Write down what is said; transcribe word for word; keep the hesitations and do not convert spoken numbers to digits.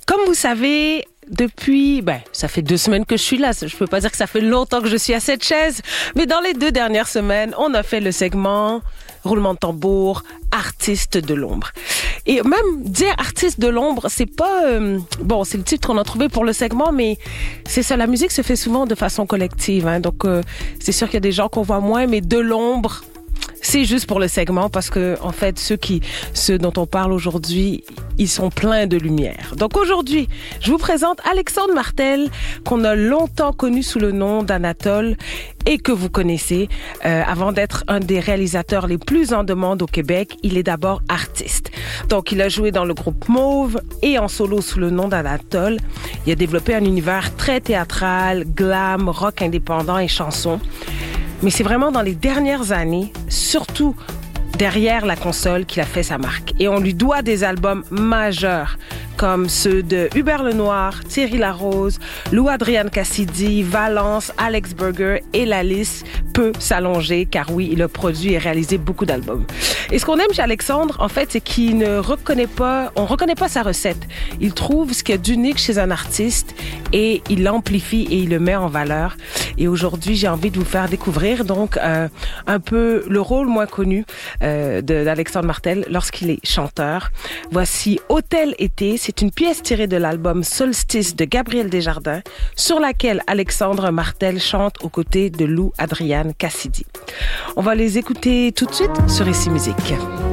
Comme vous savez, depuis, ben, ça fait deux semaines que je suis là. Je peux pas dire que ça fait longtemps que je suis à cette chaise, mais dans les deux dernières semaines, on a fait le segment roulement de tambour, artiste de l'ombre. Et même dire artiste de l'ombre, c'est pas euh, bon, c'est le titre qu'on a trouvé pour le segment, mais c'est ça. La musique se fait souvent de façon collective, hein, donc euh, c'est sûr qu'il y a des gens qu'on voit moins, mais de l'ombre. C'est juste pour le segment parce que, en fait, ceux qui, ceux dont on parle aujourd'hui, ils sont pleins de lumière. Donc aujourd'hui, je vous présente Alexandre Martel, qu'on a longtemps connu sous le nom d'Anatole et que vous connaissez. Euh, avant d'être un des réalisateurs les plus en demande au Québec, il est d'abord artiste. Donc, il a joué dans le groupe Mauve et en solo sous le nom d'Anatole. Il a développé un univers très théâtral, glam, rock indépendant et chansons. Mais c'est vraiment dans les dernières années, surtout derrière la console, qu'il a fait sa marque. Et on lui doit des albums majeurs, comme ceux de Hubert Lenoir, Thierry Larose, Lou Adrian Cassidy, Valence, Alex Burger, et la liste peut s'allonger, car oui, il a produit et réalisé beaucoup d'albums. Et ce qu'on aime chez Alexandre, en fait, c'est qu'il ne reconnaît pas, on reconnaît pas sa recette. Il trouve ce qu'il y a d'unique chez un artiste et il l'amplifie et il le met en valeur. Et aujourd'hui, j'ai envie de vous faire découvrir donc euh, un peu le rôle moins connu euh, de, d'Alexandre Martel lorsqu'il est chanteur. Voici Hôtel Été. C'est une pièce tirée de l'album Solstice de Gabriel Desjardins, sur laquelle Alexandre Martel chante aux côtés de Lou Adrian Cassidy. On va les écouter tout de suite sur Ici Musique.